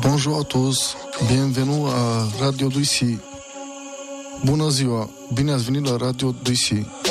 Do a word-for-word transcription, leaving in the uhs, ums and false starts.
Bonjour à tous, bienvenue à Radio doi C. Bună ziua, bine ați venit la Radio doi C.